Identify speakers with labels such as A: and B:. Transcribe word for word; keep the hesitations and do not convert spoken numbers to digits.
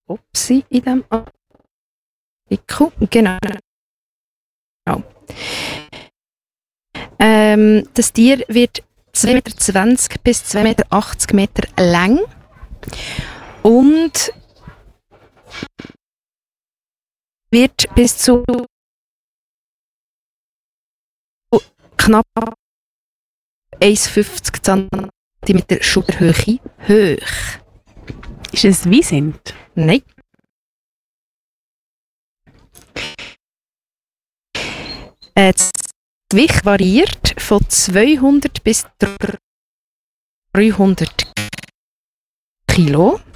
A: Opsi in diesem Artikel. Genau. Ähm, das Tier wird zwei Meter zwanzig bis zwei Meter achtzig Meter lang und wird bis zu knapp eins Komma fünfzig Zentimeter Schulterhöhe hoch.
B: Ist es ein Wiesent?
A: Nein. Äh, das Gewicht variiert von zweihundert bis dreihundert Kilo.